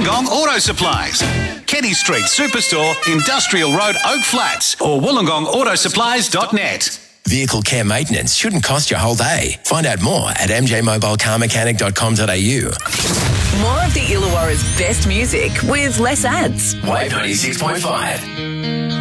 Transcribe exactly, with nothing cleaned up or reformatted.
Wollongong Auto Supplies. Kenny Street Superstore, Industrial Road, Oak Flats, or wollongong auto supplies dot net. Vehicle care maintenance shouldn't cost you a whole day. Find out more at m j mobile car mechanic dot com dot a u. More of the Illawarra's best music with less ads. Wave ninety-six point five.